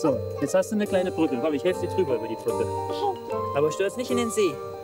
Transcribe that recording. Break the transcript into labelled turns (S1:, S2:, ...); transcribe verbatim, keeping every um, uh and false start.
S1: So, jetzt hast du eine kleine Brücke. Komm, ich helfe dir drüber über die Brücke. Aber stürz nicht in den See.